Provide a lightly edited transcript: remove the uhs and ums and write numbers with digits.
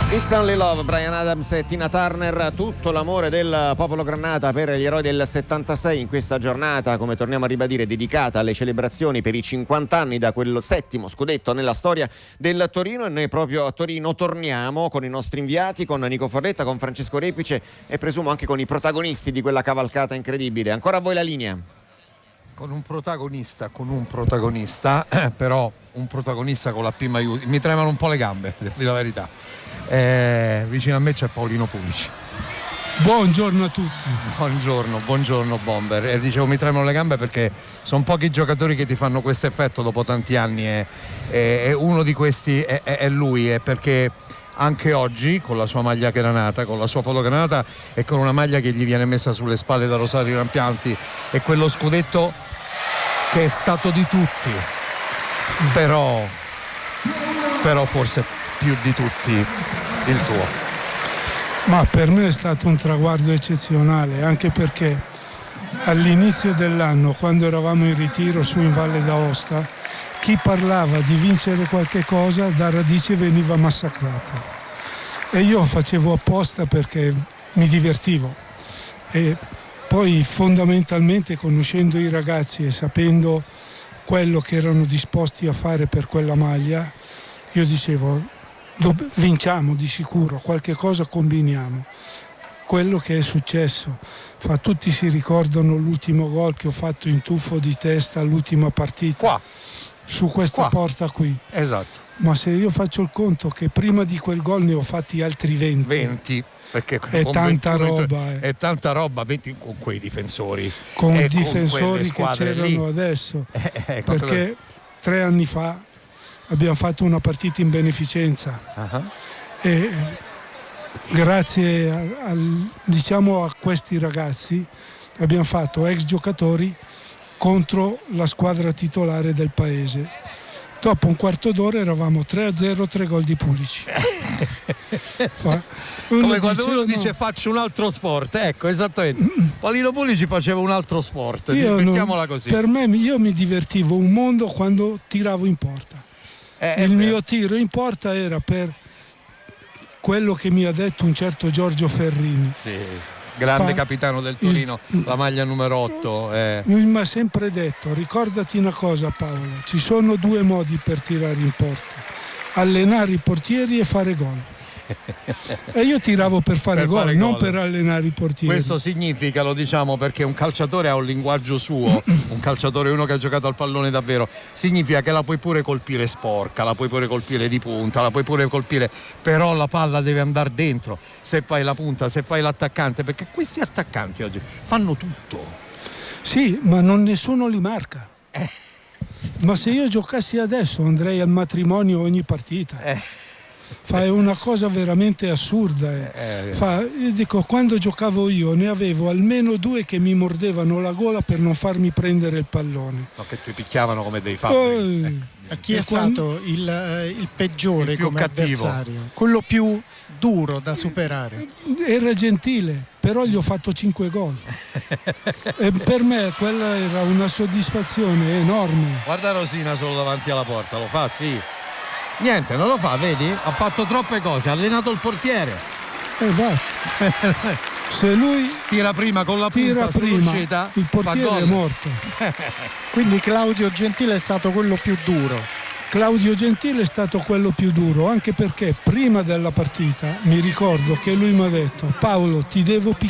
It's Only Love, Bryan Adams e Tina Turner, tutto l'amore del popolo Granata per gli eroi del 76 in questa giornata, come torniamo a ribadire, dedicata alle celebrazioni per i 50 anni da quel 7° scudetto nella storia del Torino. E noi proprio a Torino torniamo con i nostri inviati, con Nico Forletta, con Francesco Repice e presumo anche con i protagonisti di quella cavalcata incredibile. Ancora a voi la linea. Con un protagonista, però un protagonista con la P maiuscola. Mi tremano un po' le gambe, devo dire la verità. Vicino a me c'è Paolino Pulici. Buongiorno a tutti. Buongiorno Bomber. Dicevo mi tremano le gambe perché sono pochi giocatori che ti fanno questo effetto dopo tanti anni e uno di questi è lui, perché anche oggi con la sua maglia granata, con la sua polo granata e con una maglia che gli viene messa sulle spalle da Rosario Rampianti, e quello scudetto che è stato di tutti, però forse più di tutti il tuo. Ma per me è stato un traguardo eccezionale, anche perché all'inizio dell'anno, quando eravamo in ritiro su in Valle d'Aosta, chi parlava di vincere qualche cosa da radice veniva massacrato, e io facevo apposta perché mi divertivo. E poi fondamentalmente, conoscendo i ragazzi e sapendo quello che erano disposti a fare per quella maglia, io dicevo vinciamo di sicuro, qualche cosa combiniamo. Quello che è successo, tutti si ricordano l'ultimo gol che ho fatto in tuffo di testa all'ultima partita qua su questa porta qui. Esatto. Ma se io faccio il conto che prima di quel gol ne ho fatti altri 20 perché è tanta roba. È tanta roba, 20 con quei difensori. Con i difensori che c'erano lì adesso. Perché 3 anni fa abbiamo fatto una partita in beneficenza. E grazie a questi ragazzi abbiamo fatto ex giocatori contro la squadra titolare del paese. Dopo un quarto d'ora eravamo 3-0, 3 gol di Pulici. Come quando uno dice faccio un altro sport, ecco, esattamente. Paolino Pulici faceva un altro sport, mettiamola così. Per me, io mi divertivo un mondo quando tiravo in porta. Il mio tiro in porta era per quello che mi ha detto un certo Giorgio Ferrini. Sì, grande capitano del Torino, la maglia numero 8. Lui mi ha sempre detto: ricordati una cosa Paolo, ci sono 2 modi per tirare in porta: allenare i portieri e fare gol. E io tiravo per fare gol, non per allenare i portieri. Questo significa, lo diciamo perché un calciatore ha un linguaggio suo, un calciatore, uno che ha giocato al pallone davvero, significa che la puoi pure colpire sporca, la puoi pure colpire di punta, la puoi pure colpire, però la palla deve andare dentro, se fai la punta, se fai l'attaccante, perché questi attaccanti oggi fanno tutto. Sì, ma nessuno li marca. Ma se io giocassi adesso andrei al matrimonio ogni partita. È una cosa veramente assurda. Io dico, quando giocavo io ne avevo almeno 2 che mi mordevano la gola per non farmi prendere il pallone. No, che ti picchiavano come dei fatti. Chi è stato il peggiore, il più come cattivo avversario? Quello più duro da superare? Era Gentile, però gli ho fatto 5 gol. E per me quella era una soddisfazione enorme. Guarda Rosina solo davanti alla porta, lo fa, sì. Niente, non lo fa, vedi? Ha fatto troppe cose, ha allenato il portiere. Se lui tira prima con la punta sull'uscita, il portiere è morto. Quindi Claudio Gentile è stato quello più duro. Claudio Gentile è stato quello più duro, anche perché prima della partita mi ricordo che lui mi ha detto: Paolo, ti devo